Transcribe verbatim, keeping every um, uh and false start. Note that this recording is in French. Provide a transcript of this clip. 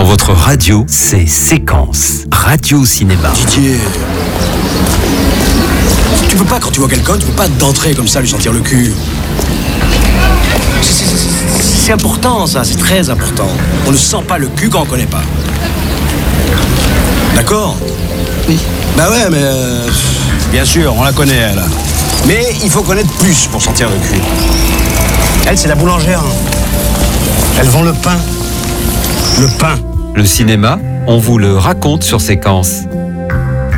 Dans votre radio, c'est Séquence. Radio Cinéma. Didier, tu peux pas, quand tu vois quelqu'un, tu peux pas d'entrer comme ça, lui sentir le cul. C'est, c'est, c'est important ça, c'est très important. On ne sent pas le cul quand on connaît pas. D'accord ? Oui. Bah ouais, mais euh, bien sûr, on la connaît elle. Mais il faut connaître plus pour sentir le cul. Elle, c'est la boulangère. Elle vend le pain. Le pain. Le cinéma, on vous le raconte sur Séquence.